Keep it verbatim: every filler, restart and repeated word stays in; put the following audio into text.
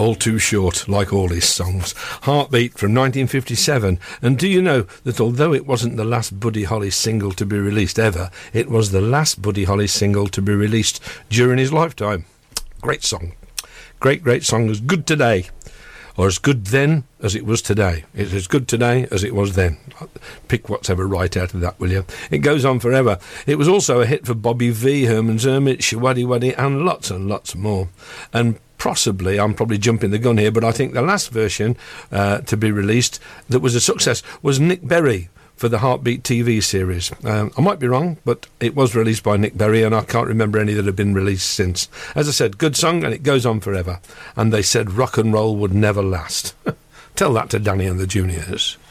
all too short, like all his songs. Heartbeat from nineteen fifty-seven. And do you know that although it wasn't the last Buddy Holly single to be released ever, it was the last Buddy Holly single to be released during his lifetime? Great song. Great, great song. As good today, or as good then as it was today. It's as good today as it was then. Pick whatever right out of that, will you? It goes on forever. It was also a hit for Bobby V, Herman's Hermit, Shawaddy Waddy, and lots and lots more. And possibly, I'm probably jumping the gun here, but I think the last version uh, to be released that was a success was Nick Berry for the Heartbeat T V series. Um, I might be wrong, but it was released by Nick Berry, and I can't remember any that have been released since. As I said, good song, and it goes on forever. And they said rock and roll would never last. Tell that to Danny and the Juniors.